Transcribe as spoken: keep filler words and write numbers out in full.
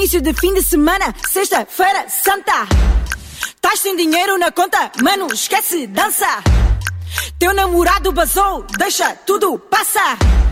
Início de fim de semana, sexta-feira santa. Tás sem dinheiro na conta, mano, esquece, dança. Teu namorado basou, deixa tudo passar.